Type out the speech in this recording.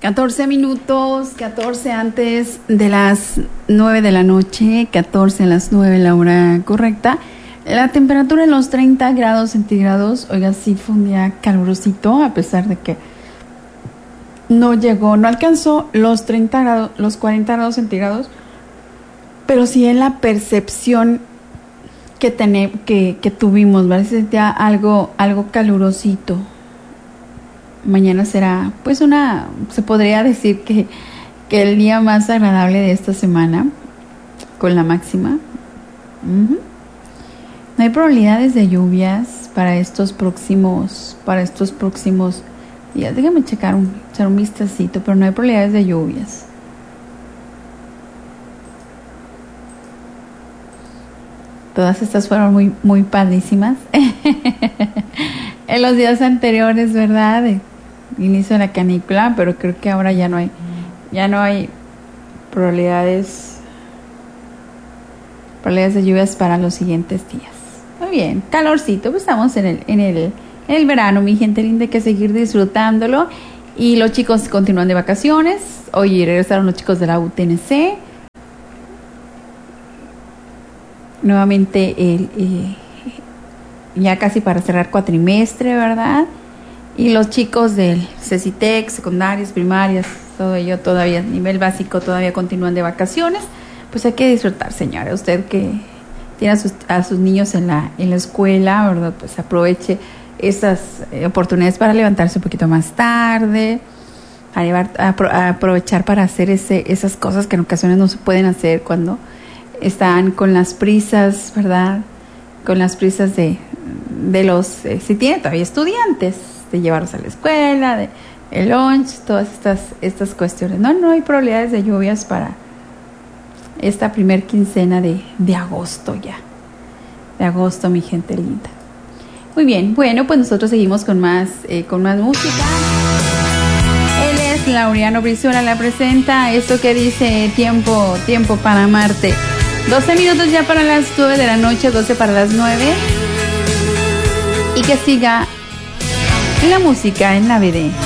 14 minutos, 14 antes de las 9 de la noche, 14 a las 9 la hora correcta. La temperatura en los 30 grados centígrados. Oiga, sí fue un día calurosito, a pesar de que no alcanzó los 30 grados, los 40 grados centígrados, pero sí en la percepción que tuvimos, ¿vale? Se sentía algo calurosito. Mañana será, pues se podría decir que el día más agradable de esta semana, con la máxima. No hay probabilidades de lluvias para estos próximos días. Déjame echar un vistacito, pero no hay probabilidades de lluvias. Todas estas fueron muy, muy padrísimas. En los días anteriores, ¿verdad? De inicio de la canícula, pero creo que ahora ya no hay probabilidades de lluvias para los siguientes días. Muy bien, calorcito, pues estamos en el verano, mi gente linda, hay que seguir disfrutándolo. Y los chicos continúan de vacaciones. Hoy regresaron los chicos de la UTNC. Nuevamente ya casi para cerrar cuatrimestre, ¿verdad? Y los chicos del CECITEC, secundarias, primarias, todo ello todavía, nivel básico, todavía continúan de vacaciones. Pues hay que disfrutar, señora. Usted que tiene a sus niños en la escuela, ¿verdad? Pues aproveche esas oportunidades para levantarse un poquito más tarde, a aprovechar para hacer esas cosas que en ocasiones no se pueden hacer cuando están con las prisas, ¿verdad? Con las prisas de los, si tiene todavía estudiantes, de llevarlos a la escuela, de el lunch, todas estas cuestiones. No hay probabilidades de lluvias para esta primer quincena de agosto ya. De agosto, mi gente linda. Muy bien, bueno, pues nosotros seguimos con más música. Él es Laureano Brizuela, la presenta. Esto que dice tiempo para amarte. 12 minutos ya para las 9 de la noche, 12 para las 9. Y que siga la música en la BD.